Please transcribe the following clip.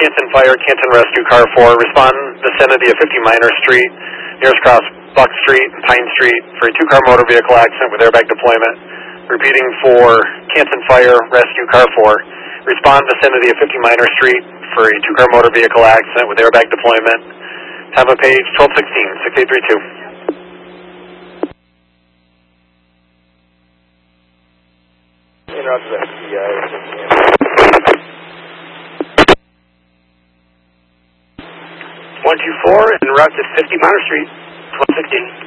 Canton Fire, Canton Rescue Car 4, respond vicinity of 50 Minor Street, nearest cross Buck Street and Pine Street for a two-car motor vehicle accident with airbag deployment. Repeating for Canton Fire, Rescue Car 4, respond vicinity of 50 Minor Street for a two-car motor vehicle accident with airbag deployment. Time of page 1216, 6832. Roger that. 124 and route to 50 Minor Street, 1216.